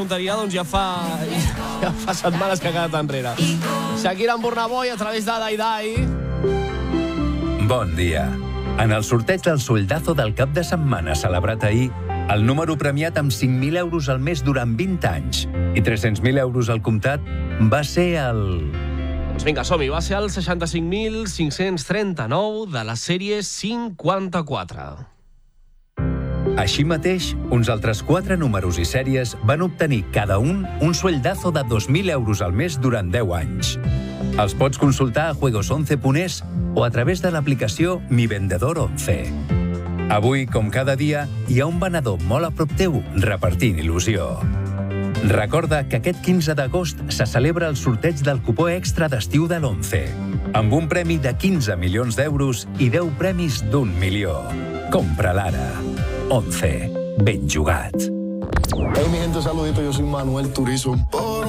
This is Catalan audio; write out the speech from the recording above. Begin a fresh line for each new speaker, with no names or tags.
tonteria, doncs ja fa setmanes que ha quedat enrere. Shakira amb Burna Boy a través de Dai.
Bon dia. En el sorteig del soldazo del cap de setmana celebrat ahir, el número premiat amb 5.000 euros al mes durant 20 anys i 300.000 euros al comptat va ser el...
Doncs vinga, som-hi. Va ser el 65.539 de la sèrie 54.
Així mateix, uns altres 4 números i sèries van obtenir cada un sueldazo de 2.000 euros al mes durant 10 anys. Els pots consultar a juegos11.es o a través de l'aplicació Mi Vendedor 11. Avui, com cada dia, hi ha un venedor molt a prop teu repartint il·lusió. Recorda que aquest 15 d'agost se celebra el sorteig del cupó extra d'estiu de l'11, amb un premi de 15 milions d'euros i 10 premis d'1 milió. Compra-la ara. 11. Ben jugat.
Hey, mi gente, saludito. Yo soy Manuel Turizo.